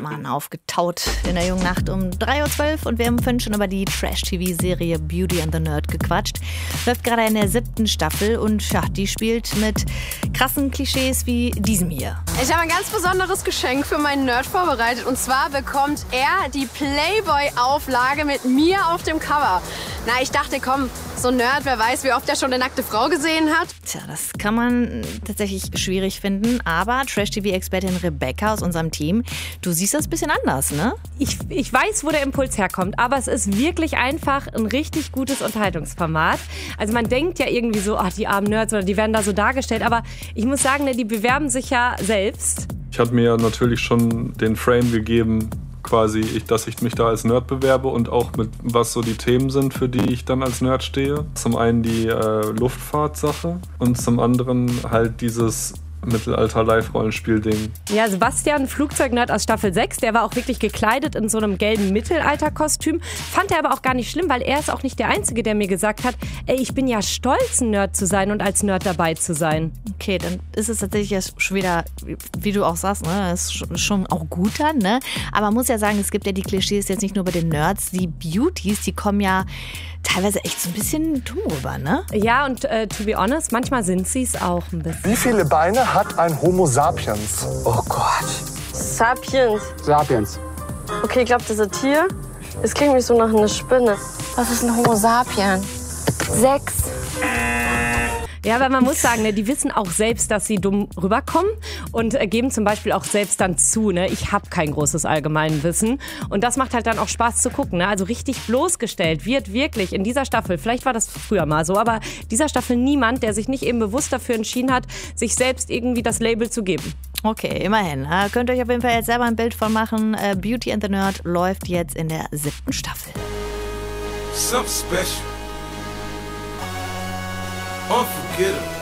Mann, aufgetaut in der jungen Nacht um 3:12 Uhr und wir haben vorhin schon über die Trash-TV-Serie Beauty and the Nerd gequatscht. Läuft gerade in der 7. Staffel und ja, die spielt mit krassen Klischees wie diesem hier. Ich habe ein ganz besonderes Geschenk für meinen Nerd vorbereitet und zwar bekommt er die Playboy-Auflage mit mir auf dem Cover. Na, ich dachte, komm, so ein Nerd, wer weiß, wie oft er schon eine nackte Frau gesehen hat. Tja, das kann man tatsächlich schwierig finden, aber Trash-TV-Expertin Rebecca aus unserem Team, du siehst das ein bisschen anders, ne? Ich weiß, wo der Impuls herkommt, aber es ist wirklich einfach ein richtig gutes Unterhaltungsformat. Also man denkt ja irgendwie so, ach, die armen Nerds, oder die werden da so dargestellt, aber ich muss sagen, die bewerben sich ja selbst. Ich hatte mir natürlich schon den Frame gegeben, quasi, dass ich mich da als Nerd bewerbe und auch mit was so die Themen sind, für die ich dann als Nerd stehe. Zum einen die Luftfahrtsache und zum anderen halt dieses Mittelalter-Live-Rollenspiel-Ding. Ja, Sebastian, Flugzeugnerd aus Staffel 6, der war auch wirklich gekleidet in so einem gelben Mittelalter-Kostüm. Fand er aber auch gar nicht schlimm, weil er ist auch nicht der Einzige, der mir gesagt hat, ey, ich bin ja stolz, ein Nerd zu sein und als Nerd dabei zu sein. Okay, dann ist es tatsächlich jetzt schon wieder, wie du auch sagst, ne, ist schon auch gut dann, ne? Aber man muss ja sagen, es gibt ja die Klischees jetzt nicht nur bei den Nerds, die Beauties, die kommen ja teilweise echt so ein bisschen dumm rüber, ne? Ja, und to be honest, manchmal sind sie es auch ein bisschen. Wie viele Beine hat ein Homo sapiens? Oh Gott. Sapiens. Sapiens. Okay, ich glaube, das ist ein Tier. Das klingt mich so nach einer Spinne. Was ist ein Homo sapien? 6. Ja, aber man muss sagen, ne, die wissen auch selbst, dass sie dumm rüberkommen und geben zum Beispiel auch selbst dann zu, ne, ich habe kein großes Allgemeinwissen. Und das macht halt dann auch Spaß zu gucken. Ne? Also richtig bloßgestellt wird wirklich in dieser Staffel, vielleicht war das früher mal so, aber dieser Staffel niemand, der sich nicht eben bewusst dafür entschieden hat, sich selbst irgendwie das Label zu geben. Okay, immerhin. Könnt ihr euch auf jeden Fall jetzt selber ein Bild von machen. Beauty and the Nerd läuft jetzt in der 7. Staffel. Something special. Unforgettable.